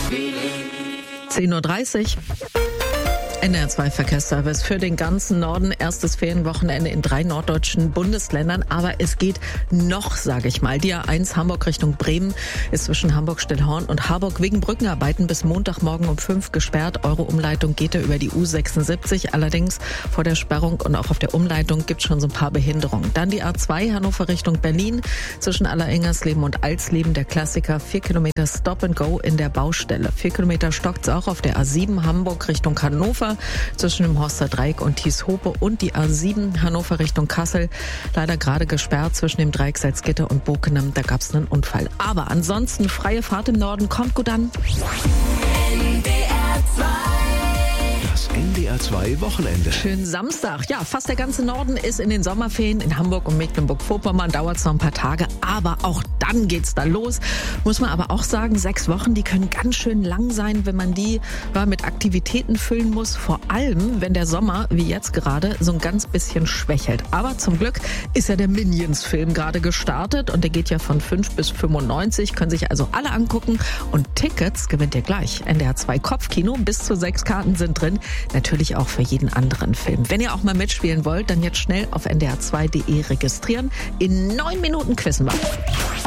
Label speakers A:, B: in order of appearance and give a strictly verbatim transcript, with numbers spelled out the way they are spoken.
A: zehn Uhr dreißig. N D R zwei Verkehrsservice für den ganzen Norden. Erstes Ferienwochenende in drei norddeutschen Bundesländern. Aber es geht noch, sage ich mal. Die A eins Hamburg Richtung Bremen ist zwischen Hamburg-Stillhorn und Harburg wegen Brückenarbeiten bis Montagmorgen um fünf gesperrt. Eure Umleitung geht ja über die U sechsundsiebzig. Allerdings vor der Sperrung und auch auf der Umleitung gibt es schon so ein paar Behinderungen. Dann die A zwei Hannover Richtung Berlin zwischen Allerengersleben und Alsleben. Der Klassiker. Vier Kilometer Stop and Go in der Baustelle. Vier Kilometer stockt's auch auf der A sieben Hamburg Richtung Hannover zwischen dem Horster Dreieck und Thieshope und die A sieben Hannover Richtung Kassel. Leider gerade gesperrt zwischen dem Dreieck Salzgitter und Bokenem. Da gab es einen Unfall. Aber ansonsten freie Fahrt im Norden. Kommt gut an.
B: N D R zwei.
C: Das N D R zwei Wochenende.
A: Schönen Samstag. Ja, fast der ganze Norden ist in den Sommerferien. In Hamburg und Mecklenburg-Vorpommern dauert es noch ein paar Tage. Aber auch dann geht's da los. Muss man aber auch sagen, sechs Wochen, die können ganz schön lang sein, wenn man die ja, mit Aktivitäten füllen muss. Vor allem, wenn der Sommer, wie jetzt gerade, so ein ganz bisschen schwächelt. Aber zum Glück ist ja der Minions-Film gerade gestartet. Und der geht ja von fünf bis fünfundneunzig. Können sich also alle angucken. Und Tickets gewinnt ihr gleich. N D R zwei Kopfkino. Bis zu sechs Karten sind drin. Natürlich auch für jeden anderen Film. Wenn ihr auch mal mitspielen wollt, dann jetzt schnell auf n d r zwei punkt d e registrieren. In neun Minuten quizzen wir.